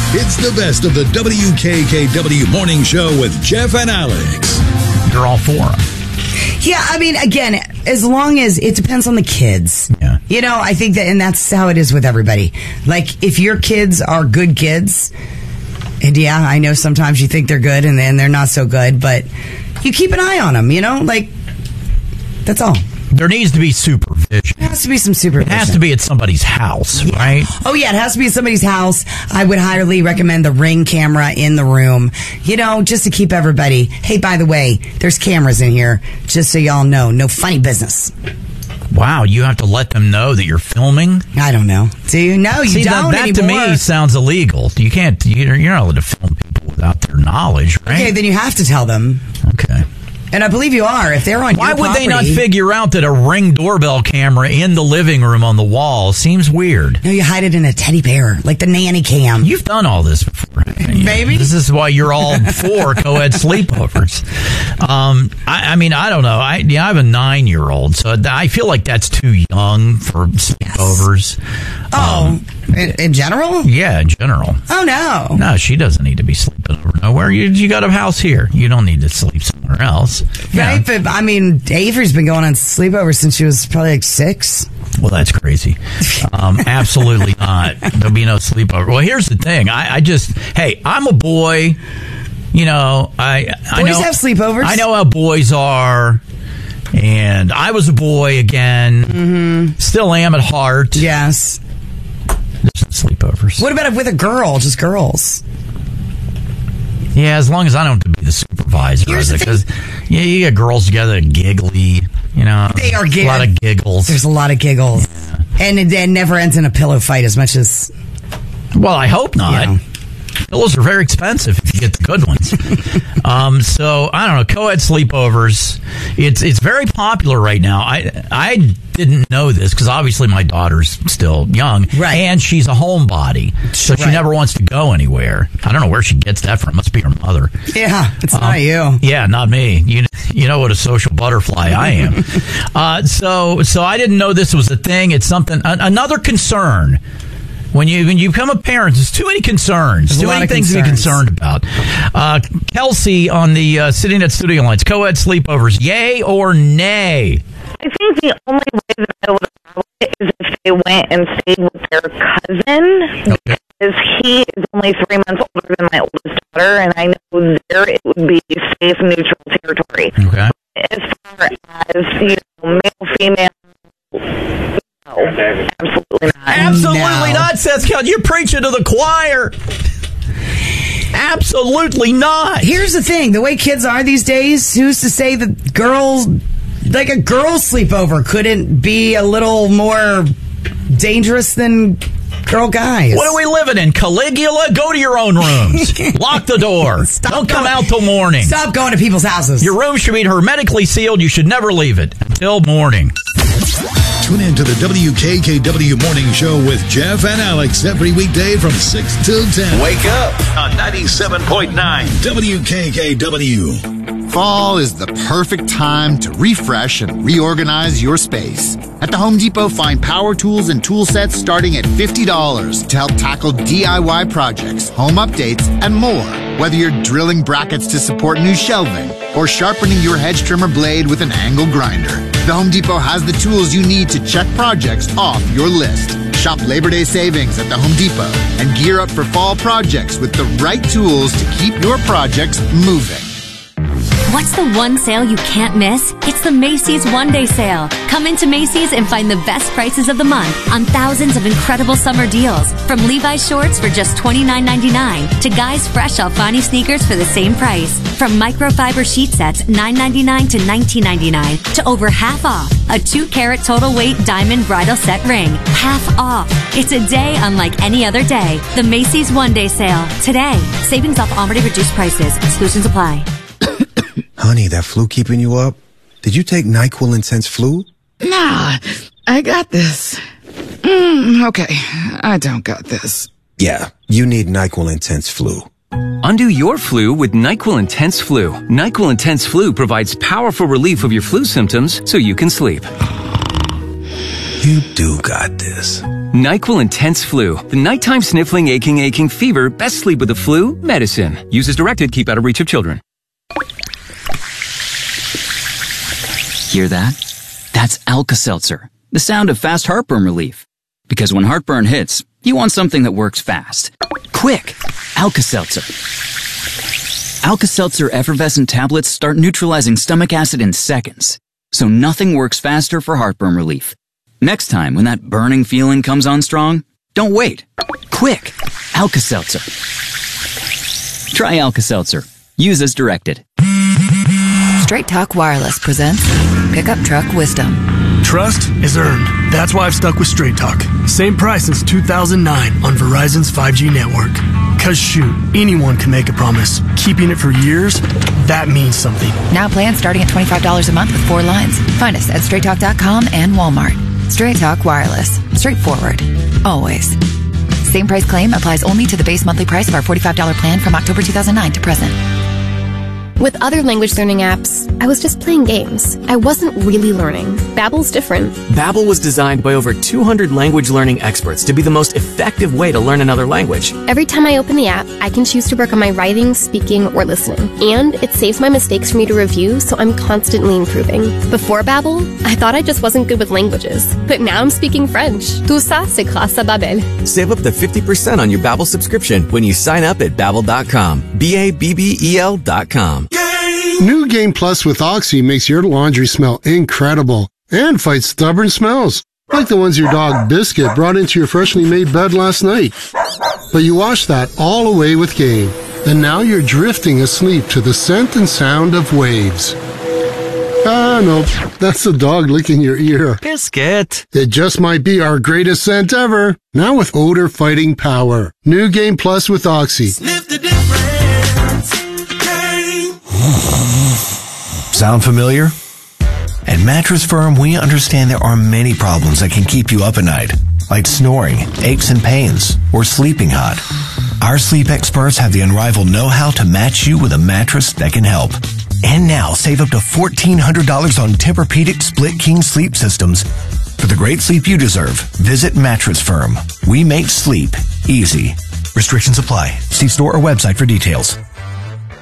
It's the best of the WKKW Morning Show with Jeff and Alex. You're all for them. Yeah, I mean, again, as long as it depends on the kids. Yeah. You know, I think that, and that's how it is with everybody. Like, if your kids are good kids, and yeah, I know sometimes you think they're good and then they're not so good, but you keep an eye on them, you know? Like, that's all. There needs to be supervision. There has to be some supervision. It has to be at somebody's house, right? Oh, yeah, it has to be at somebody's house. I would highly recommend the Ring camera in the room, you know, just to keep everybody. Hey, by the way, there's cameras in here, just so y'all know. No funny business. Wow, you have to let them know that you're filming? I don't know. Do you? No, you don't that anymore. to me sounds illegal. You can't, you're not allowed to film people without their knowledge, right? Okay, then you have to tell them. Okay. And I believe you are. If they're on Why your would property, they not figure out that a Ring doorbell camera in the living room on the wall seems weird? No, you hide it in a teddy bear, like the nanny cam. You've done all this before. Maybe. This is why you're all for co-ed sleepovers. I mean, I don't know. I have a 9-year-old, so I feel like that's too young for sleepovers. Oh, in general? Yeah, in general. Oh, no. No, she doesn't need to be sleeping over nowhere. You got a house here. You don't need to sleep somewhere else. Right, but I mean, Avery's been going on sleepovers since she was probably like 6. Well, that's crazy. Absolutely not. There'll be no sleepover. Well, here's the thing. Hey, I'm a boy. You know, I Boys know, have sleepovers. I know how boys are. And I was a boy again. Mm-hmm. Still am at heart. Yes. There's no sleepovers. What about with a girl? Just girls? Yeah, as long as I don't have to be the supervisor. Because you get girls together giggly. You know, they are a lot of giggles. There's a lot of giggles. Yeah. And it never ends in a pillow fight as much as... Well, I hope not. You know. Pillows are very expensive if you get the good ones. So, I don't know, co-ed sleepovers, it's very popular right now. I didn't know this because obviously my daughter's still young. Right. And she's a homebody, so she never wants to go anywhere. I don't know where she gets that from. It must be her mother. Yeah, it's not you. Yeah, not me. You know what a social butterfly I am. So I didn't know this was a thing. It's something, another concern. When you become a parent, there's too many concerns. Too many things to be concerned about. Kelsey on the Sitting at Studio Lines, co-ed sleepovers, yay or nay? I think the only way that I would allow it is if they went and stayed with their cousin. Okay. Because he is only 3 months older than my oldest daughter, and I know there it would be safe, neutral territory. Okay. As far as, male, female... No, absolutely not. Absolutely not, Seth Kelly. You're preaching to the choir. Absolutely not. Here's the thing. The way kids are these days, who's to say that girls, like a girl's sleepover, couldn't be a little more dangerous than girl guys? What are we living in? Caligula? Go to your own rooms. Lock the door. Don't come out till morning. Stop going to people's houses. Your room should be hermetically sealed. You should never leave it until morning. Tune in to the WKKW Morning Show with Jeff and Alex every weekday from 6 till 10. Wake up on 97.9 WKKW. Fall is the perfect time to refresh and reorganize your space. At the Home Depot, find power tools and tool sets starting at $50 to help tackle DIY projects, home updates, and more. Whether you're drilling brackets to support new shelving or sharpening your hedge trimmer blade with an angle grinder, the Home Depot has the tools you need to check projects off your list. Shop Labor Day savings at the Home Depot and gear up for fall projects with the right tools to keep your projects moving. What's the one sale you can't miss? It's the Macy's One Day Sale. Come into Macy's and find the best prices of the month on thousands of incredible summer deals. From Levi's shorts for just $29.99 to Guys Fresh Alfani sneakers for the same price. From microfiber sheet sets $9.99 to $19.99 to over half off. A 2-carat total weight diamond bridal set ring. Half off. It's a day unlike any other day. The Macy's One Day Sale. Today. Savings off already reduced prices. Exclusions apply. Honey, that flu keeping you up? Did you take NyQuil Intense Flu? Nah, I got this. Okay, I don't got this. Yeah, you need NyQuil Intense Flu. Undo your flu with NyQuil Intense Flu. NyQuil Intense Flu provides powerful relief of your flu symptoms so you can sleep. You do got this. NyQuil Intense Flu. The nighttime sniffling, aching fever. Best sleep with the flu medicine. Use as directed. Keep out of reach of children. Hear that? That's Alka-Seltzer, the sound of fast heartburn relief. Because when heartburn hits, you want something that works fast. Quick! Alka-Seltzer. Alka-Seltzer effervescent tablets start neutralizing stomach acid in seconds. So nothing works faster for heartburn relief. Next time when that burning feeling comes on strong, don't wait. Quick! Alka-Seltzer. Try Alka-Seltzer. Use as directed. Straight Talk Wireless presents Pickup Truck Wisdom. Trust is earned. That's why I've stuck with Straight Talk. Same price since 2009 on Verizon's 5G network. Cause shoot, anyone can make a promise. Keeping it for years, that means something. Now plans starting at $25 a month with 4 lines. Find us at StraightTalk.com and Walmart. Straight Talk Wireless. Straightforward. Always. Same price claim applies only to the base monthly price of our $45 plan from October 2009 to present. With other language learning apps, I was just playing games. I wasn't really learning. Babbel's different. Babbel was designed by over 200 language learning experts to be the most effective way to learn another language. Every time I open the app, I can choose to work on my writing, speaking, or listening. And it saves my mistakes for me to review, so I'm constantly improving. Before Babbel, I thought I just wasn't good with languages. But now I'm speaking French. Tout ça, c'est grâce à Babbel. Save up to 50% on your Babbel subscription when you sign up at Babbel.com. Babbel.com. New Game Plus with Oxy makes your laundry smell incredible and fights stubborn smells, like the ones your dog Biscuit brought into your freshly made bed last night. But you washed that all away with Game, and now you're drifting asleep to the scent and sound of waves. Ah, no, that's the dog licking your ear. Biscuit. It just might be our greatest scent ever. Now with odor-fighting power. New Game Plus with Oxy. Sniff the difference. Sound familiar? At Mattress Firm, we understand there are many problems that can keep you up at night, like snoring, aches and pains, or sleeping hot. Our sleep experts have the unrivaled know-how to match you with a mattress that can help. And now, save up to $1,400 on Tempur-Pedic Split King sleep systems. For the great sleep you deserve, visit Mattress Firm. We make sleep easy. Restrictions apply. See store or website for details.